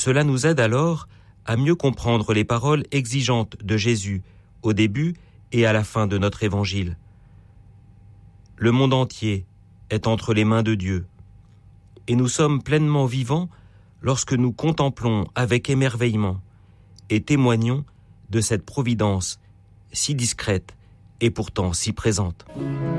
Cela nous aide alors à mieux comprendre les paroles exigeantes de Jésus au début et à la fin de notre évangile. Le monde entier est entre les mains de Dieu, et nous sommes pleinement vivants lorsque nous contemplons avec émerveillement et témoignons de cette providence si discrète et pourtant si présente.